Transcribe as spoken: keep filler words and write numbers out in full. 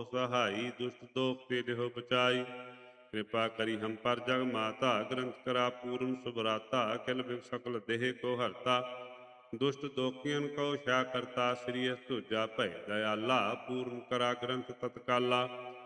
सहाई, दुष्ट दोख ते देहो बचाई। कृपा करी हम पर जग माता, ग्रंथ करा पूर्ण सुभराता। किल बिग सकल देह को हरता, दुष्ट दोखियन को छा करता। श्री तुझा भय दयाला, पूर्ण करा ग्रंथ तत्काला।